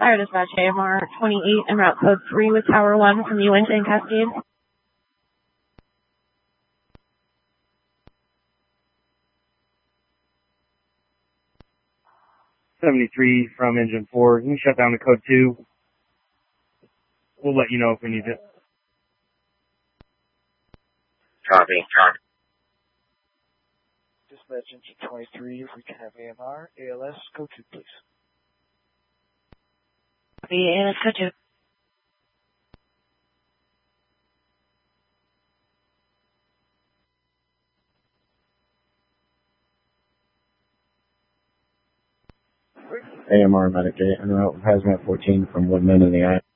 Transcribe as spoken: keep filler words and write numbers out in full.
Fire Dispatch A M R twenty-eight en route code three with Tower one from Uinta and Cascade. seventy-three from engine four. You can shut down to code two. We'll let you know if we need it. Copy, copy. Dispatch engine twenty-three, if we can have A M R, A L S, code two, please. Copy, A L S code two. A M R Medic eight en route Hazmat fourteen from Woodman in the eye.